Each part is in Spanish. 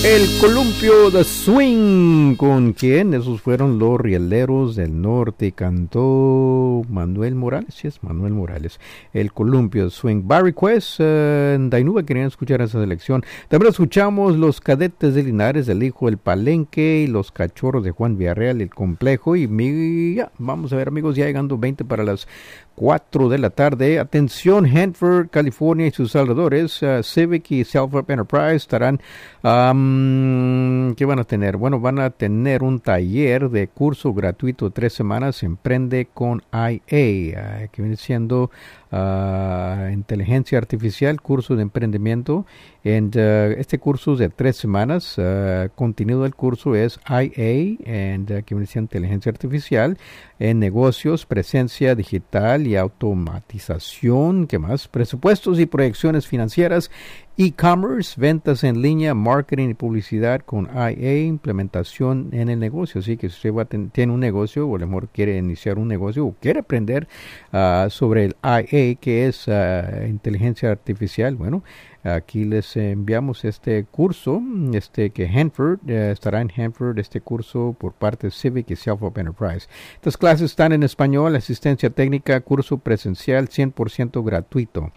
El columpio de swing, ¿con quién? Esos fueron los Rieleros del Norte, cantó Manuel Morales, sí es Manuel Morales, el columpio de swing. Barry Quest, Dainuba querían escuchar esa selección. También escuchamos los Cadetes de Linares, el Hijo del Palenque, y los Cachorros de Juan Villarreal, el Complejo, y ya, vamos a ver amigos, ya llegando 20 para las 4 de la tarde. Atención, Hanford, California y sus alrededores, Civic y Self-Help Enterprise estarán, ¿qué van a tener? Bueno, van a tener un taller de curso gratuito 3 semanas, Emprende con IA, que viene siendo inteligencia artificial, curso de emprendimiento. Este curso es de 3 semanas. Contenido del curso es IA, que viene siendo inteligencia artificial en negocios, presencia digital y automatización. ¿Qué más? Presupuestos y proyecciones financieras, e-commerce, ventas en línea, marketing y publicidad con IA, implementación en el negocio. Así que si usted tiene un negocio o a lo mejor quiere iniciar un negocio o quiere aprender sobre el IA, que es inteligencia artificial, bueno, aquí les enviamos este curso, que Hanford, estará en Hanford este curso por parte de Civic y Self-Help Enterprise. Estas clases están en español, asistencia técnica, curso presencial 100% gratuito.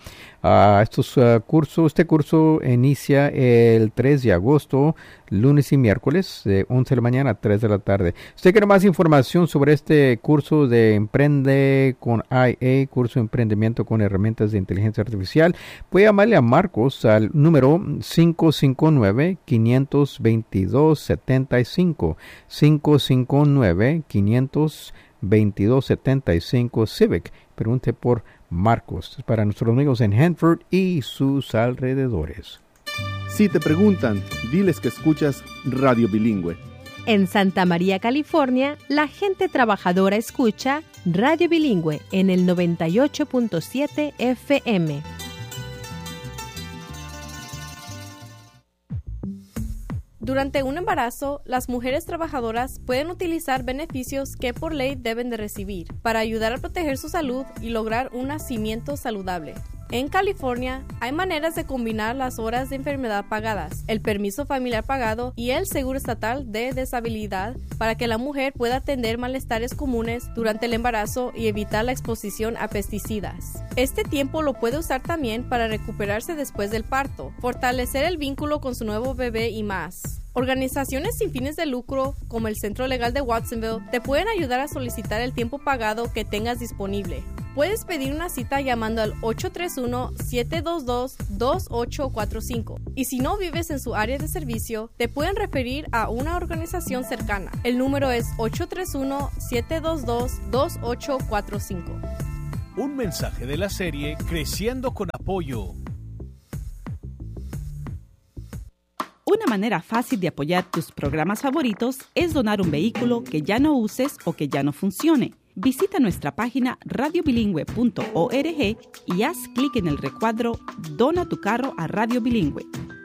Este curso inicia el 3 de agosto, lunes y miércoles, de 11 de la mañana a 3 de la tarde. Si usted quiere más información sobre este curso de Emprende con IA, curso de emprendimiento con herramientas de inteligencia artificial, puede llamarle a Marcos al número 559-522-75, 559-522-75 Civic. Pregunte por Marcos, para nuestros amigos en Hanford y sus alrededores. Si te preguntan, diles que escuchas Radio Bilingüe. En Santa María, California, la gente trabajadora escucha Radio Bilingüe en el 98.7 FM. Durante un embarazo, las mujeres trabajadoras pueden utilizar beneficios que por ley deben de recibir para ayudar a proteger su salud y lograr un nacimiento saludable. En California, hay maneras de combinar las horas de enfermedad pagadas, el permiso familiar pagado y el seguro estatal de deshabilidad para que la mujer pueda atender malestares comunes durante el embarazo y evitar la exposición a pesticidas. Este tiempo lo puede usar también para recuperarse después del parto, fortalecer el vínculo con su nuevo bebé y más. Organizaciones sin fines de lucro, como el Centro Legal de Watsonville, te pueden ayudar a solicitar el tiempo pagado que tengas disponible. Puedes pedir una cita llamando al 831-722-2845. Y si no vives en su área de servicio, te pueden referir a una organización cercana. El número es 831-722-2845. Un mensaje de la serie Creciendo con Apoyo. Una manera fácil de apoyar tus programas favoritos es donar un vehículo que ya no uses o que ya no funcione. Visita nuestra página radiobilingüe.org y haz clic en el recuadro Dona tu carro a Radio Bilingüe.